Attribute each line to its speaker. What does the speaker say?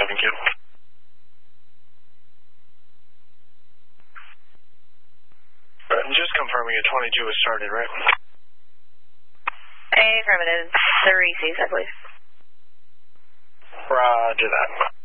Speaker 1: Thank you. Just confirming at 22 was started, right?
Speaker 2: Affirmative. The Reese's, I believe.
Speaker 1: Roger that.